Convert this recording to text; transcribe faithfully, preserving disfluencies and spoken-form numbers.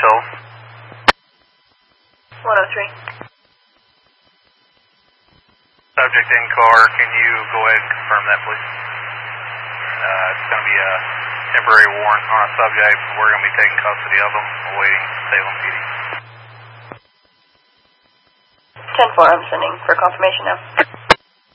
hold. one oh three. Subject in car, can you go ahead and confirm that, please? Uh, it's going to be a temporary warrant on a subject. We're going to be taking custody of them, awaiting Salem P D. ten four, I'm sending for confirmation now.